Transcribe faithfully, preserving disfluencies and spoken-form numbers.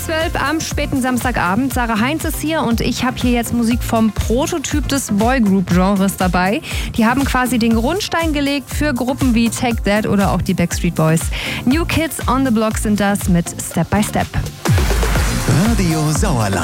zwölf am späten Samstagabend. Sarah Heinz ist hier und ich habe hier jetzt Musik vom Prototyp des Boygroup-Genres dabei. Die haben quasi den Grundstein gelegt für Gruppen wie Take That oder auch die Backstreet Boys. New Kids on the Block sind das mit Step by Step. Radio Sauerland.